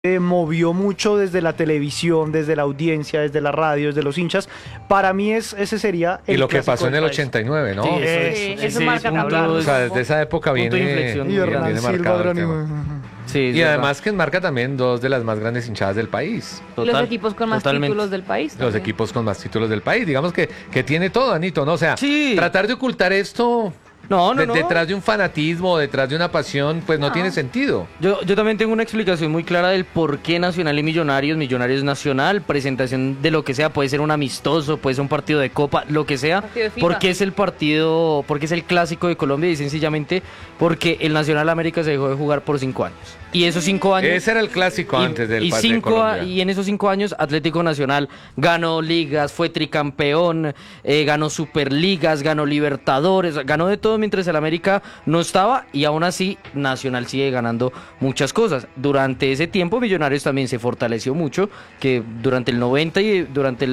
movió mucho desde la televisión, desde la audiencia, desde la radio, desde los hinchas. Para mí ese sería el Y lo que clásico pasó en del el país. 89, ¿no? Sí, Eso marca punto, o sea, desde esa época punto de viene inflexión. Y Hernán viene Silva, marcado el Jerónimo. tema. Sí, Y además que enmarca también dos de las más grandes hinchadas del país. total, los equipos con más totalmente. títulos del país. Los también. equipos con más títulos del país. Digamos que tiene todo, Anito, ¿no? O sea, Sí. tratar de ocultar esto No. detrás de un fanatismo, detrás de una pasión, pues no tiene sentido. Yo también tengo una explicación muy clara del por qué Nacional y Millonarios Nacional, presentación de lo que sea, puede ser un amistoso, puede ser un partido de Copa, lo que sea, Partido de FIFA. porque es el partido, porque es el clásico de Colombia y sencillamente porque el Nacional América se dejó de jugar por 5 años. Y esos 5 años... Ese era el clásico antes del y, partido de Colombia. y en esos 5 años Atlético Nacional ganó ligas, fue tricampeón, ganó Superligas, ganó Libertadores, ganó de todo mientras el América no estaba y aún así Nacional sigue ganando muchas cosas. Durante ese tiempo Millonarios también se fortaleció mucho, que durante el 90 y durante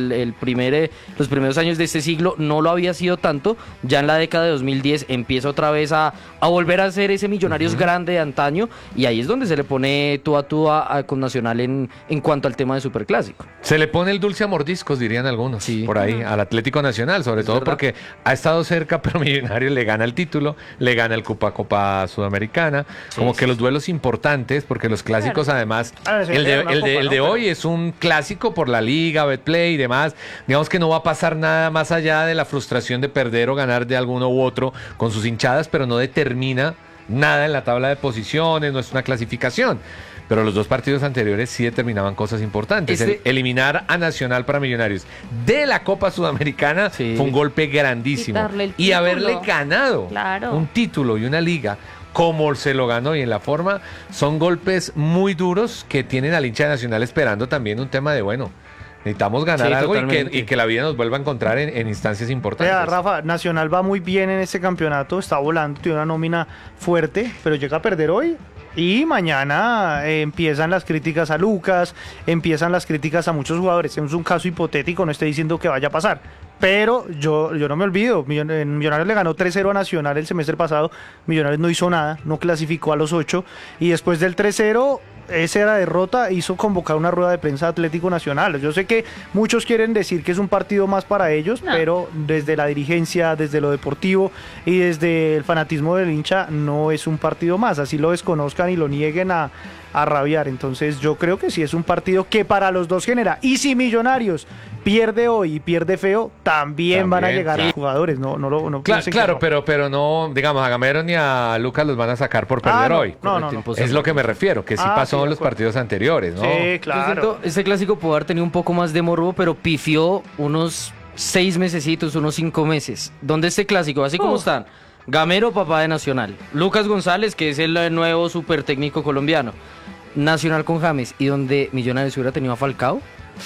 los primeros años de este siglo no lo había sido tanto. Ya en la década de 2010 empieza otra vez a volver a ser ese Millonarios grande de antaño y ahí es donde se le pone tú a con Nacional en cuanto al tema de Superclásico. Se le pone el dulce a mordiscos, dirían algunos, Sí. por ahí, al Atlético Nacional, sobre todo verdad. porque ha estado cerca, pero Millonarios le gana el título, le gana el Copa Sudamericana, como que los duelos importantes, porque los clásicos además, Es el una copa, ¿no? de hoy es un clásico por la Liga, Betplay y demás, digamos que no va a pasar nada más allá de la frustración de perder o ganar de alguno u otro con sus hinchadas, pero no determina nada en la tabla de posiciones, no es una clasificación. Pero los dos partidos anteriores sí determinaban cosas importantes. Eliminar a Nacional para Millonarios de la Copa Sudamericana fue un golpe grandísimo. Quitarle el Y título. haberle ganado Claro. un título y una liga como se lo ganó y en la forma, son golpes muy duros que tienen al hincha de Nacional esperando también un tema de, bueno, necesitamos ganar Sí, algo totalmente. y que la vida nos vuelva a encontrar en instancias importantes. Vea, Rafa, Nacional va muy bien en este campeonato, está volando, tiene una nómina fuerte, pero llega a perder hoy. Y mañana empiezan las críticas a Lucas, empiezan las críticas a muchos jugadores. Es un caso hipotético, no estoy diciendo que vaya a pasar. Pero yo no me olvido, Millonarios le ganó 3-0 a Nacional el semestre pasado, Millonarios no hizo nada, no clasificó a los 8 y después del 3-0, esa derrota hizo convocar una rueda de prensa de Atlético Nacional. Yo sé que muchos quieren decir que es un partido más para ellos, No. pero desde la dirigencia, desde lo deportivo y desde el fanatismo del hincha no es un partido más, así lo desconozcan y lo nieguen a rabiar. Entonces yo creo que sí es un partido que para los dos genera. Y si Millonarios pierde hoy y pierde feo, también van a llegar los jugadores. No piensen que Claro, no. pero no, digamos, a Gamero ni a Lucas los van a sacar por perder hoy. No. Es lo que me refiero, que sí pasó sí, en de los acuerdo. partidos anteriores, ¿no? Sí, Yo claro. siento, este clásico pudo haber tenido un poco más de morbo, pero pifió unos 6 mesecitos, unos 5 meses. ¿Dónde este clásico? Así como están. Gamero, papá de Nacional. Lucas González, que es el nuevo super técnico colombiano. Nacional con James. Y donde Millonarios hubiera tenido a Falcao.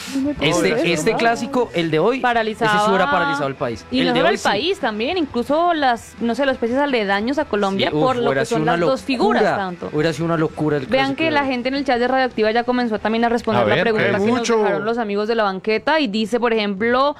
Este clásico, el de hoy, Paralizaba. ese sí hubiera paralizado el país. Y el no de solo hoy el sí. país también, incluso los países aledaños a Colombia, Sí, por lo hubiera que sido son una las dos figuras locura. tanto. Hubiera sido una locura el Vean clásico que de la hoy. gente en el chat de Radioactiva ya comenzó también a responder A ver, la pregunta que mucho. nos dejaron los amigos de la banqueta y dice, por ejemplo,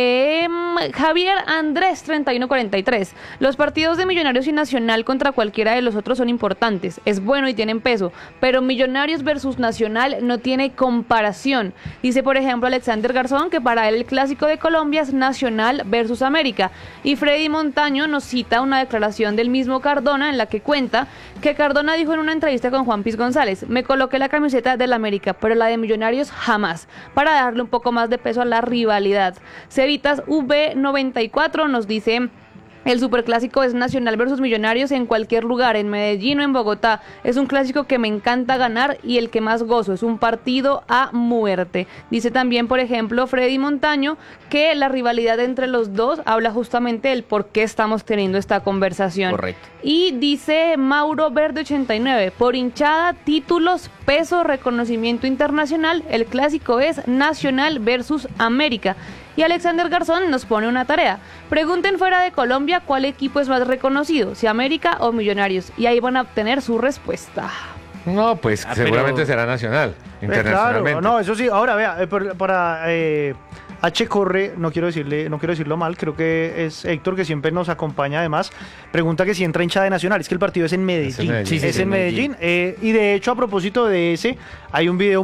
Javier Andrés 3143, los partidos de Millonarios y Nacional contra cualquiera de los otros son importantes, es bueno y tienen peso, pero Millonarios versus Nacional no tiene comparación. Dice, por ejemplo, Alexander Garzón que para él el clásico de Colombia es Nacional versus América. Y Freddy Montaño nos cita una declaración del mismo Cardona en la que cuenta que Cardona dijo en una entrevista con Juan Piz González, me coloqué la camiseta del América, pero la de Millonarios jamás, para darle un poco más de peso a la rivalidad. Cevitas V94 nos dice... El superclásico es Nacional versus Millonarios en cualquier lugar, en Medellín o en Bogotá. Es un clásico que me encanta ganar y el que más gozo. Es un partido a muerte. Dice también, por ejemplo, Freddy Montaño, que la rivalidad entre los dos habla justamente del por qué estamos teniendo esta conversación. Correcto. Y dice Mauro Verde 89, por hinchada, títulos, peso, reconocimiento internacional, el clásico es Nacional versus América. Y Alexander Garzón nos pone una tarea. Pregunten fuera de Colombia cuál equipo es más reconocido, si América o Millonarios. Y ahí van a obtener su respuesta. No, pues Ah, pero- seguramente será nacional, internacionalmente. Claro, no, eso sí. Ahora vea, para H corre, no quiero decirlo mal, creo que es Héctor que siempre nos acompaña además. Pregunta que si entra hinchada de Nacional, es que el partido es en Medellín. Medellín. Sí, sí, Es sí, en Medellín. Y de hecho, a propósito de ese, hay un video